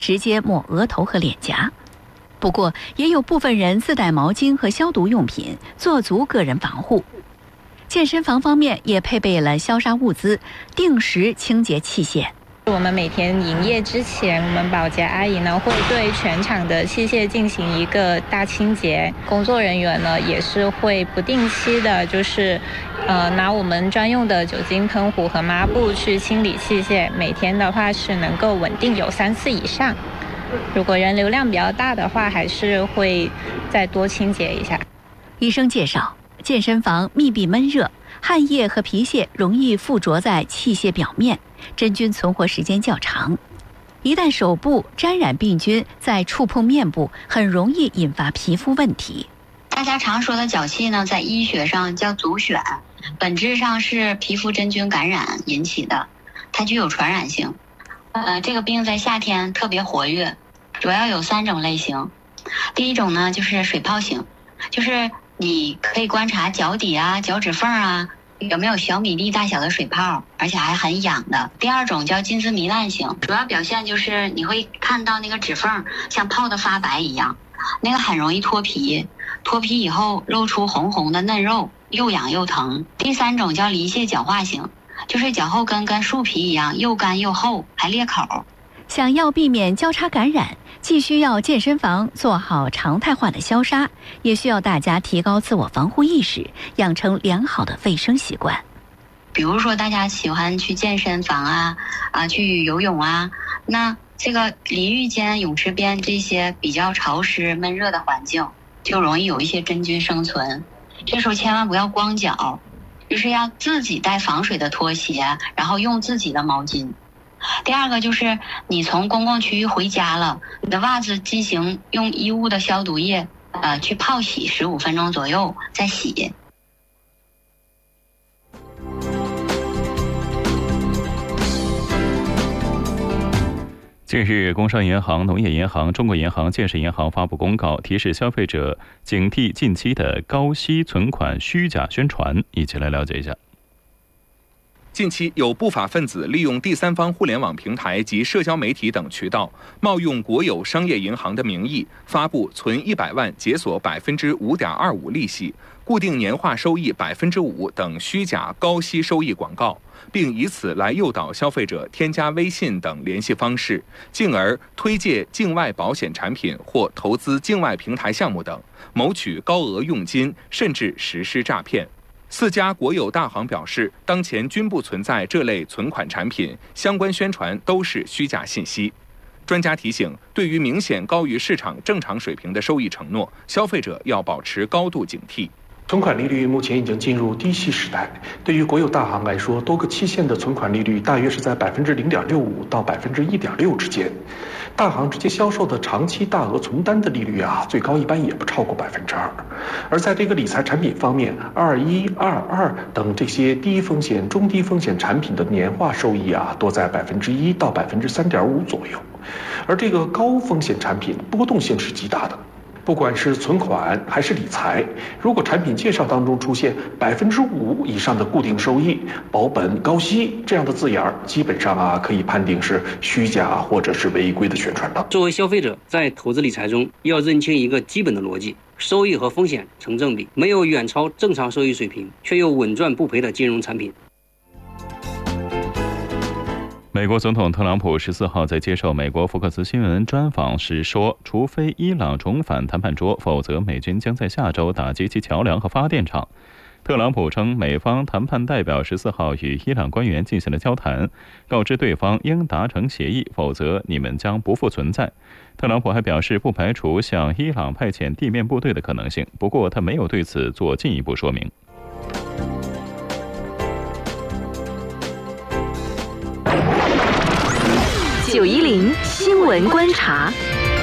直接抹额头和脸颊。不过，也有部分人自带毛巾和消毒用品，做足个人防护。健身房方面也配备了消杀物资，定时清洁器械。 我们每天营业之前，我们保洁阿姨呢会对全场的器械进行一个大清洁，工作人员呢也是会不定期的，拿我们专用的酒精喷壶和抹布去清理器械，每天的话是能够稳定有3次以上。如果人流量比较大的话，还是会再多清洁一下。 医生介绍，健身房密闭闷热，汗液和皮屑容易附着在器械表面，真菌存活时间较长。一旦手部沾染病菌，再触碰面部，很容易引发皮肤问题。 大家常说的脚气呢，在医学上叫足癣，本质上是皮肤真菌感染引起的，它具有传染性。这个病在夏天特别活跃，主要有3种类型。第一种呢，就是水泡型，就是你可以观察脚底啊、脚趾缝啊有没有小米粒大小的水泡，而且还很痒的。第二种叫浸渍糜烂型，主要表现就是你会看到那个指缝像泡的发白一样，那个很容易脱皮，脱皮以后露出红红的嫩肉，又痒又疼。第3种叫离屑角化型，就是脚后跟跟树皮一样又干又厚，还裂口。 想要避免交叉感染，既需要健身房做好常态化的消杀，也需要大家提高自我防护意识，养成良好的卫生习惯。 比如说大家喜欢去健身房去游泳啊，那这个淋浴间、泳池边这些比较潮湿闷热的环境，就容易有一些真菌生存。这时候千万不要光脚，就是要自己带防水的拖鞋，然后用自己的毛巾。第二个就是你从公共区域回家了，你的袜子进行用衣物的消毒液去泡洗15分钟左右再洗。 近日，工商银行、农业银行、中国银行、建设银行发布公告，提示消费者警惕近期的高息存款虚假宣传。一起来了解一下。 近期有不法分子利用第三方互联网平台及社交媒体等渠道，冒用国有商业银行的名义，发布存100万解锁5.25%利息、固定年化收益5%等虚假高息收益广告，并以此来诱导消费者添加微信等联系方式，进而推介境外保险产品或投资境外平台项目等，谋取高额佣金，甚至实施诈骗。4家国有大行表示，当前均不存在这类存款产品，相关宣传都是虚假信息。专家提醒，对于明显高于市场正常水平的收益承诺，消费者要保持高度警惕。 存款利率目前已经进入低息时代，对于国有大行来说，多个期限的存款利率大约是在0.65%到1.6%之间。大行直接销售的长期大额存单的利率最高一般也不超过2%。而在这个理财产品方面，21、22等这些低风险、中低风险产品的年化收益多在1%到3.5%左右。而这个高风险产品波动性是极大的。不管是存款还是理财，如果产品介绍当中出现5%以上的固定收益、保本、高息这样的字眼，基本上可以判定是虚假或者是违规的宣传了。 作为消费者，在投资理财中要认清一个基本的逻辑：收益和风险成正比，没有远超正常收益水平却又稳赚不赔的金融产品。 美国总统特朗普14号在接受美国福克斯新闻专访时说，除非伊朗重返谈判桌，否则美军将在下周打击其桥梁和发电厂。特朗普称，美方谈判代表14号与伊朗官员进行了交谈，告知对方应达成协议，否则你们将不复存在。特朗普还表示，不排除向伊朗派遣地面部队的可能性，不过他没有对此做进一步说明。 910新闻观察。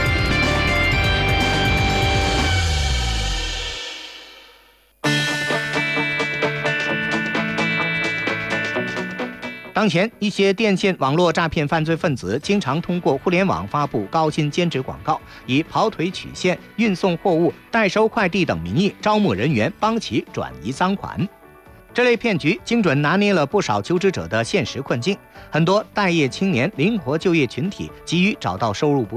当前，一些电信网络诈骗犯罪分子经常通过互联网发布高薪兼职广告，以跑腿取现、运送货物、代收快递等名义招募人员，帮其转移赃款。 这类骗局精准拿捏了不少求职者的现实困境，很多待业青年、灵活就业群体急于找到收入不